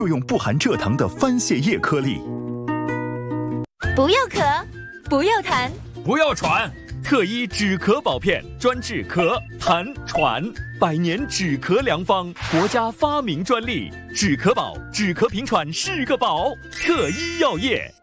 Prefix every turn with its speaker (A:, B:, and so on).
A: 又用不含蔗糖的番泻叶颗粒。
B: 不要咳，不要痰，
C: 不要喘。特医止咳宝片，专治咳、痰、喘，100年止咳良方，国家发明专利。止咳宝，止咳平喘是个宝。特医药业。